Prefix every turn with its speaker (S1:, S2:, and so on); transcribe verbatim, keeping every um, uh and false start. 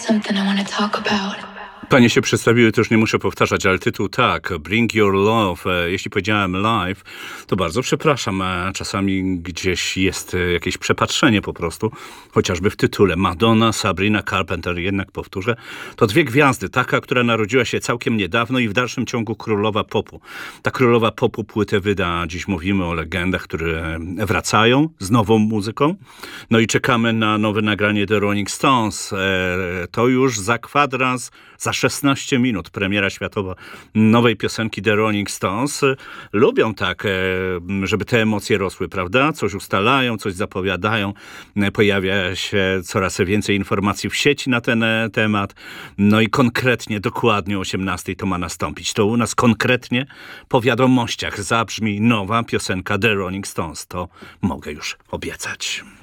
S1: something I want to talk about.
S2: Panie się przedstawiły, to już nie muszę powtarzać, ale tytuł tak, Bring Your Love. Jeśli powiedziałem live, to bardzo przepraszam. Czasami gdzieś jest jakieś przepatrzenie po prostu, chociażby w tytule. Madonna, Sabrina Carpenter, jednak powtórzę, to dwie gwiazdy. Taka, która narodziła się całkiem niedawno i w dalszym ciągu królowa popu. Ta królowa popu płytę wyda. Dziś mówimy o legendach, które wracają z nową muzyką. No i czekamy na nowe nagranie The Rolling Stones. To już za kwadrans, za szesnaście minut premiera światowa nowej piosenki The Rolling Stones. Lubią tak, żeby te emocje rosły, prawda? Coś ustalają, coś zapowiadają. Pojawia się coraz więcej informacji w sieci na ten temat. No i konkretnie, dokładnie o osiemnastej to ma nastąpić. To u nas konkretnie po wiadomościach zabrzmi nowa piosenka The Rolling Stones. To mogę już obiecać.